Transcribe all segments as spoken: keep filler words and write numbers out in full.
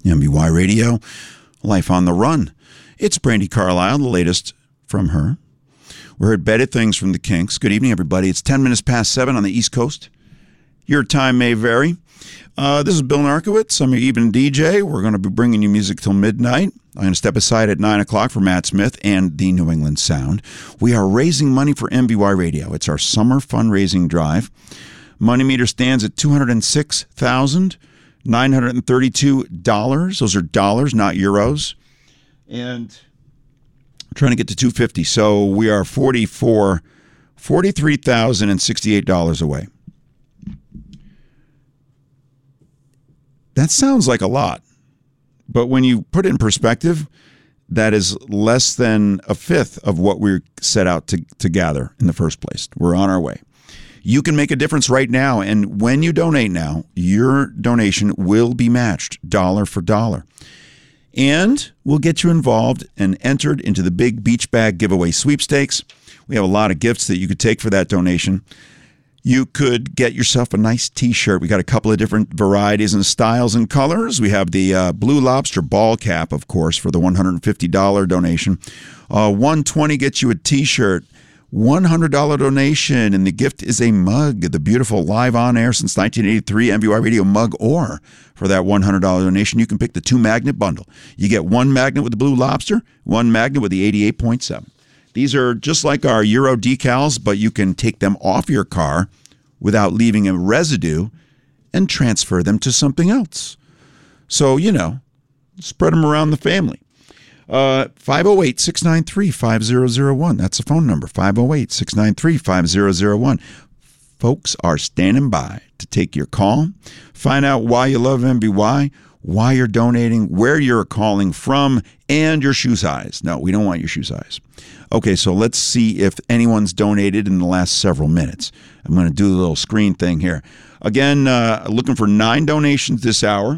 M B Y Radio, Life on the Run. It's Brandi Carlile, the latest from her. We're at Better Things from the Kinks. Good evening, everybody. It's ten minutes past seven on the East Coast. Your time may vary. Uh, this is Bill Narkowitz. I'm your evening D J. We're going to be bringing you music till midnight. I'm going to step aside at nine o'clock for Matt Smith and the New England Sound. We are raising money for M B Y Radio. It's our summer fundraising drive. Money meter stands at two hundred six thousand nine hundred thirty-two dollars. Those are dollars, not euros. And I'm trying to get to two hundred fifty. So we are forty-four, forty-three thousand sixty-eight dollars away. That sounds like a lot. But when you put it in perspective, that is less than a fifth of what we set out to, to gather in the first place. We're on our way. You can make a difference right now, and when you donate now, your donation will be matched dollar for dollar. And we'll get you involved and entered into the big beach bag giveaway sweepstakes. We have a lot of gifts that you could take for that donation. You could get yourself a nice T-shirt. We got a couple of different varieties and styles and colors. We have the uh, Blue Lobster ball cap, of course, for the one hundred fifty dollars donation. Uh, one hundred twenty dollars gets you a T-shirt. one hundred dollars donation, and the gift is a mug, the beautiful live on air since nineteen eighty-three M B Y Radio mug. Or for that one hundred dollars donation, you can pick the two magnet bundle. You get one magnet with the Blue Lobster, one magnet with the eighty-eight point seven. These are just like our Euro decals, but you can take them off your car without leaving a residue and transfer them to something else. So, you know, spread them around the family. Uh, five oh eight, six nine three, five oh oh one. That's the phone number, five oh eight, six nine three, five oh oh one. Folks are standing by to take your call, find out why you love M B Y, why you're donating, where you're calling from, and your shoe size. No, we don't want your shoe size. Okay, so let's see if anyone's donated in the last several minutes. I'm going to do a little screen thing here. Again, uh, looking for nine donations this hour.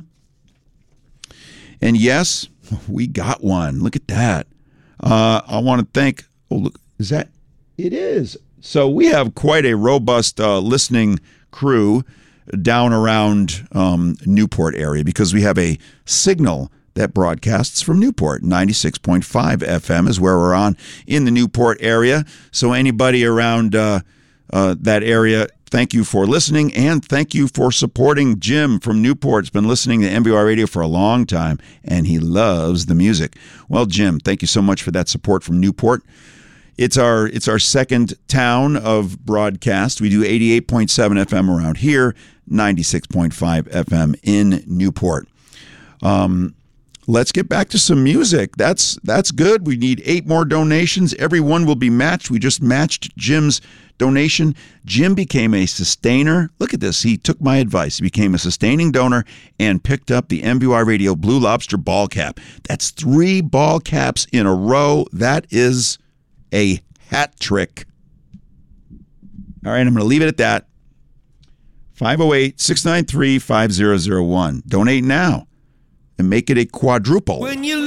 And yes, we got one. Look at that. Uh, I want to thank, oh, look, is that, it is. So we have quite a robust uh, listening crew down around um, Newport area because we have a signal that broadcasts from Newport. ninety-six point five F M is where we're on in the Newport area. So anybody around uh, uh, that area, thank you for listening, and thank you for supporting Jim from Newport. He's been listening to M B Y Radio for a long time, and he loves the music. Well, Jim, thank you so much for that support from Newport. It's our it's our second town of broadcast. We do eighty-eight point seven F M around here, ninety-six point five F M in Newport. Um, let's get back to some music. That's that's good. We need eight more donations. Everyone will be matched. We just matched Jim's donation. Jim became a sustainer. Look at this. He took my advice. He became a sustaining donor and picked up the M B Y Radio Blue Lobster ball cap. That's three ball caps in a row. That is a hat trick. All right, I'm going to leave it at that. five oh eight, six nine three, five oh oh one. Donate now and make it a quadruple. When you